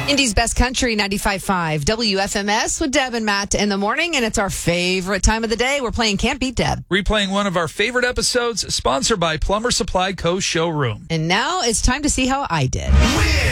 Indy's Best Country 95.5 WFMS with Deb and Matt in the morning, and it's our favorite time of the day. We're playing Can't Beat Deb. Replaying one of our favorite episodes, sponsored by Plumber Supply Co. Showroom. And now it's time to see how I did.